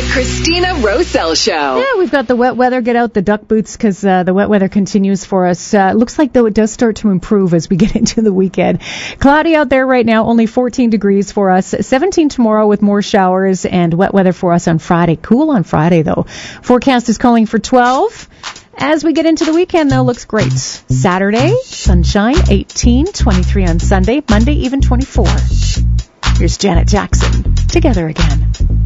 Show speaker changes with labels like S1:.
S1: Christina Roselle Show.
S2: Yeah, we've got the wet weather. Get out the duck boots because the wet weather continues for us. Looks like, though, it does start to improve as we get into the weekend. Cloudy out there right now, only 14 degrees for us. 17 tomorrow with more showers and wet weather for us on Friday. Cool on Friday, though. Forecast is calling for 12. As we get into the weekend, though, looks great. Saturday, sunshine, 18, 23 on Sunday, Monday, even 24. Here's Janet Jackson, Together Again.